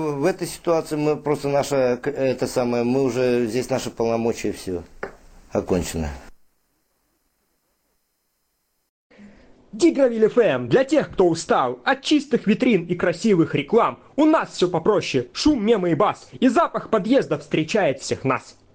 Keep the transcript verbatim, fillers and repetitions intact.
в этой ситуации мы просто наша, это самое, мы уже, здесь наши полномочия, все, окончено. Дигравиль эф эм для тех, кто устал от чистых витрин и красивых реклам. У нас все попроще. Шум, мемы и бас. И запах подъезда встречает всех нас.